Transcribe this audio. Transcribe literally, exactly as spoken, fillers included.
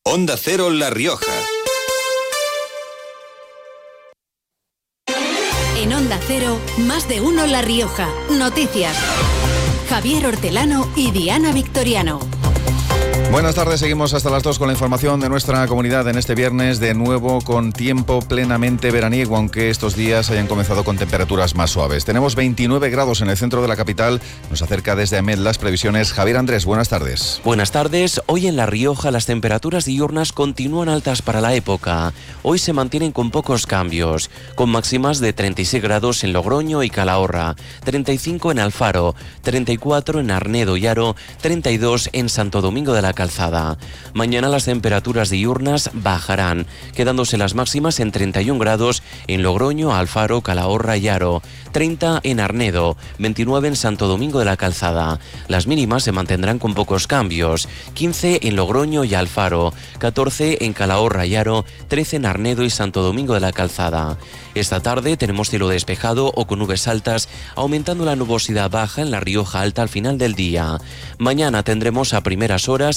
Onda Cero La Rioja. En Onda Cero, más de uno La Rioja. Noticias. Javier Hortelano y Diana Victoriano. Buenas tardes, seguimos hasta las dos con la información de nuestra comunidad en este viernes, de nuevo con tiempo plenamente veraniego, aunque estos días hayan comenzado con temperaturas más suaves. Tenemos veintinueve grados en el centro de la capital, nos acerca desde Amed las previsiones. Javier Andrés, buenas tardes. Buenas tardes, hoy en La Rioja las temperaturas diurnas continúan altas para la época. Hoy se mantienen con pocos cambios, con máximas de treinta y seis grados en Logroño y Calahorra, treinta y cinco en Alfaro, treinta y cuatro en Arnedo y Haro, treinta y dos en Santo Domingo de la Calzada. Mañana las temperaturas diurnas bajarán, quedándose las máximas en treinta y un grados en Logroño, Alfaro, Calahorra y Haro, treinta en Arnedo, veintinueve en Santo Domingo de la Calzada. Las mínimas se mantendrán con pocos cambios, quince en Logroño y Alfaro, catorce en Calahorra y Haro, trece en Arnedo y Santo Domingo de la Calzada. Esta tarde tenemos cielo despejado o con nubes altas, aumentando la nubosidad baja en La Rioja Alta al final del día. Mañana tendremos a primeras horas